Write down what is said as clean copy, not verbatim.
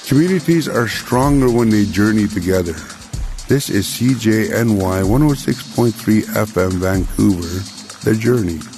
Communities are stronger when they journey together. This is CJNY 106.3 FM Vancouver, The Journey.